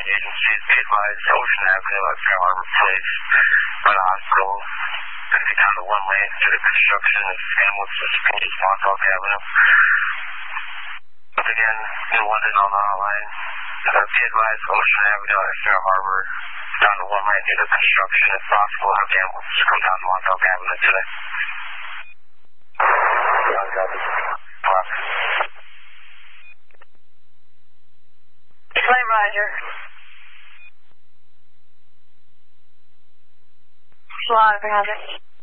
agencies, be advised Ocean Avenue at Fair Harbor Place by the hospital. 50 down to one lane due to construction of Hamilton Street, Montauk Avenue. Once again, New London on the line. Be advised Ocean Avenue at Fair Harbor down to one lane due to construction. If possible, have the ambulance come down to Montauk Avenue today. Flame Roger. Slaughter, Roger.